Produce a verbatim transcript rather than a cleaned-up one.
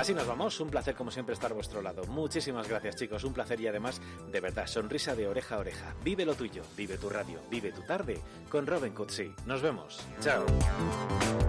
Así nos vamos, un placer como siempre estar a vuestro lado. Muchísimas gracias, chicos, un placer y además, de verdad, sonrisa de oreja a oreja. Vive lo tuyo, vive tu radio, vive tu tarde con Robin Cutsi. Nos vemos. Chao.